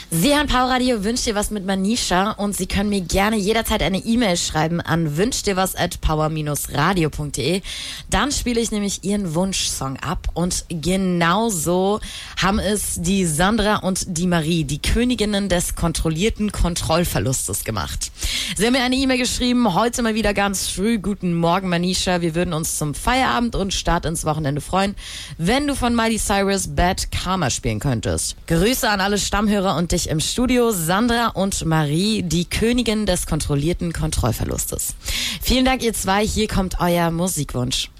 Sie hören Power Radio, wünscht dir was mit Manisha und Sie können mir gerne jederzeit eine E-Mail schreiben an wünschdirwas@power-radio.de. Dann spiele ich nämlich Ihren Wunschsong ab und genauso haben es die Sandra und die Marie, die Königinnen des kontrollierten Kontrollverlustes gemacht. Sie haben mir eine E-Mail geschrieben, heute mal wieder ganz früh. Guten Morgen Manisha, wir würden uns zum Feierabend und Start ins Wochenende freuen, wenn du von Miley Cyrus Bad Karma spielen könntest. Grüße an alle Stammhörer und dich im Studio, Sandra und Marie, die Königin des kontrollierten Kontrollverlustes. Vielen Dank ihr zwei, hier kommt euer Musikwunsch.